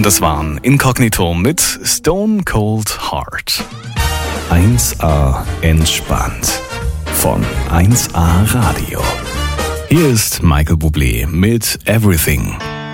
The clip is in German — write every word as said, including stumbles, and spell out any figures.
Und das waren Inkognito mit Stone Cold Heart. eins A entspannt von eins A Radio. Hier ist Michael Bublé mit Everything.